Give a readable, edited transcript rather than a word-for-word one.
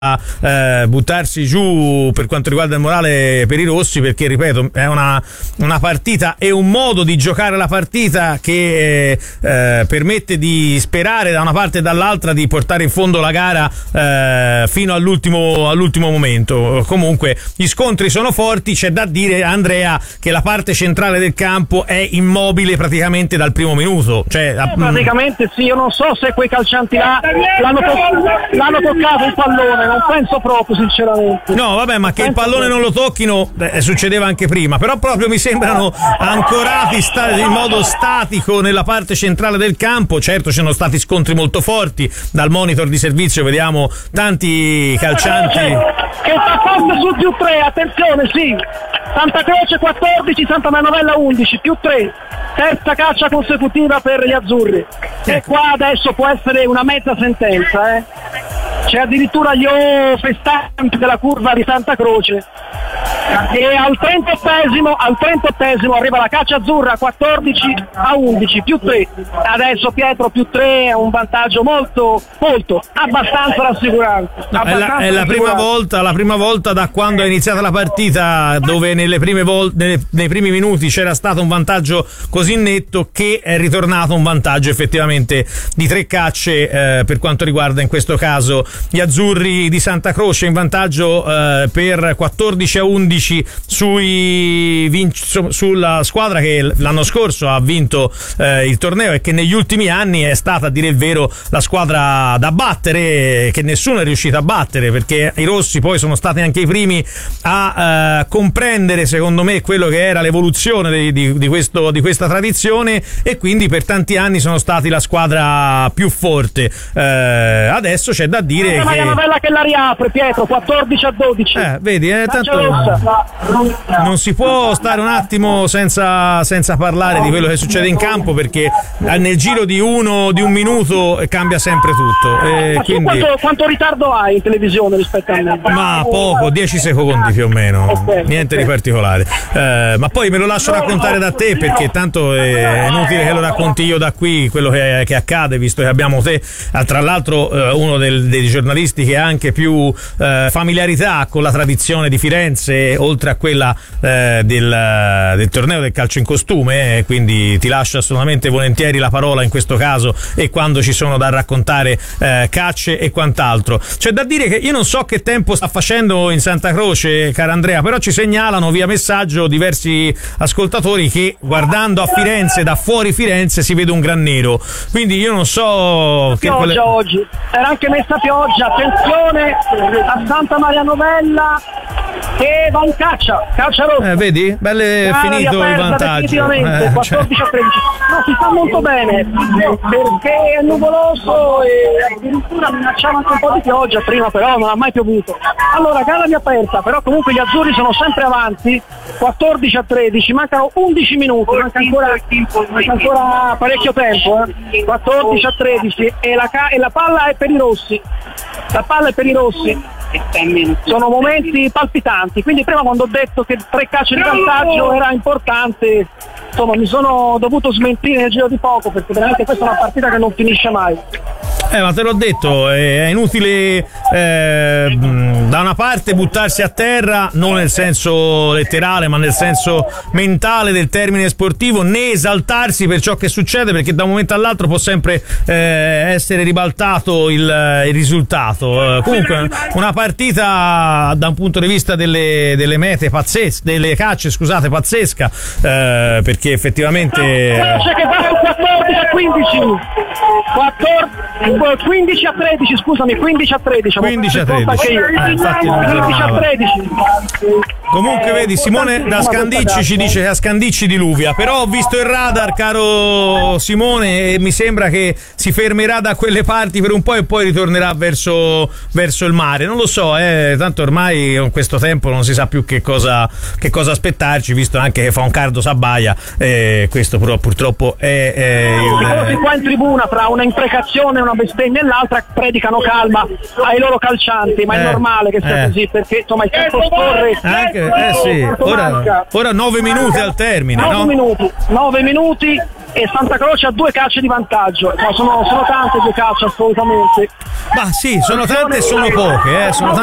buttarsi giù per quanto riguarda il morale per i rossi, perché ripeto è una partita e un modo di giocare la partita che permette di sperare da una parte e dall'altra di portare in fondo la gara fino all'ultimo momento. Comunque gli scontri sono forti, c'è da dire, Andrea, che la parte centrale del campo è immobile praticamente dal primo minuto, cioè praticamente sì. Io non so se quei calcianti là l'hanno toccato il pallone, non penso proprio sinceramente. No vabbè, ma che il pallone non lo tocchino succedeva anche prima, però proprio mi sembrano ancorati in modo statico nella parte centrale del campo. Certo, ci sono stati scontri molto forti, dal monitor di servizio vediamo tanti calcianti che sta forte sul più 3, attenzione, sì, Santa Croce 14, Santa Manovella 11, più 3, terza caccia consecutiva per gli azzurri. E qua adesso può essere una mezza sentenza, c'è addirittura gli festanti della curva di Santa Croce, e al 38esimo arriva la caccia azzurra 14-11, più 3. Adesso Pietro più 3 è un vantaggio molto abbastanza rassicurante. È la prima volta da quando è iniziata la partita dove nei primi minuti c'era stato un vantaggio così netto, che è ritornato un vantaggio effettivamente di 3 cacce per quanto riguarda in questo caso gli azzurri di Santa Croce, in vantaggio per 14-11 sulla squadra che l'anno scorso ha vinto il torneo e che negli ultimi anni è stata, a dire il vero, la squadra da battere, che nessuno è riuscito a battere, perché i rossi poi sono stati anche i primi a comprendere, secondo me, quello che era l'evoluzione di questa tradizione, e quindi per tanti anni sono stati la squadra più forte. Adesso c'è da dire che è una bella che la riapre, Pietro, 14-12. Vedi, tanto non si può stare un attimo senza parlare di quello che succede in campo, perché nel giro di un minuto cambia sempre tutto. Ma quindi... quanto ritardo hai in televisione rispetto a me? Ma poco, 10 secondi più o meno, niente di particolare. Ma poi me lo lascio raccontare da te, perché tanto è inutile che lo racconti io da qui quello che accade, visto che abbiamo te, tra l'altro uno dei giornalisti che ha anche più familiarità con la tradizione di Firenze, oltre a quella del torneo del calcio in costume, quindi ti lascio assolutamente volentieri la parola in questo caso, e quando ci sono da raccontare cacce e quant'altro. C'è da dire che io non so che tempo sta facendo in Santa Croce, cara Andrea, però ci segnalano via messaggio diversi ascoltatori che guardando a Firenze, da fuori Firenze, si vede un gran nero, quindi io non so che pioggia oggi, era anche messa pioggia, attenzione a Santa Maria Novella che va in caccia rossa. Vedi? Belle finito il vantaggio. 14-13. No, si sta molto bene, perché è nuvoloso e addirittura minacciava anche un po' di pioggia prima, però non ha mai piovuto. Allora, gara aperta, però comunque gli azzurri sono sempre avanti, 14-13, mancano 11 minuti, manca ancora parecchio tempo, 14-13 e la palla è per i rossi. Sono momenti palpitanti, quindi prima, quando ho detto che 3 calci di vantaggio era importante, insomma mi sono dovuto smentire nel giro di poco, perché veramente questa è una partita che non finisce mai. Ma te l'ho detto, è inutile da una parte buttarsi a terra, non nel senso letterale ma nel senso mentale del termine sportivo, né esaltarsi per ciò che succede, perché da un momento all'altro può sempre essere ribaltato il risultato. Comunque una partita da un punto di vista delle mete pazzesche, delle cacce scusate, pazzesca, perché effettivamente che va su 14-15 15-13, scusami, 15-13. 15-13. Comunque vedi, Simone da Scandicci ci dice che a Scandicci diluvia, però ho visto il radar, caro Simone, e mi sembra che si fermerà da quelle parti per un po' e poi ritornerà verso il mare. Non lo so, tanto ormai con questo tempo non si sa più che cosa aspettarci, visto anche che fa un caldo s'abbaia, questo però purtroppo è qua in tribuna, tra una imprecazione e una bestemmia e l'altra, predicano calma ai loro calcianti, ma è normale che sia così, perché insomma il tempo scorre. Sì. Ora 9 minuti al termine, 9 minuti e Santa Croce ha 2 calci di vantaggio. No, sono tante 2 calci assolutamente. Ma sì, sono tante e sono poche, sono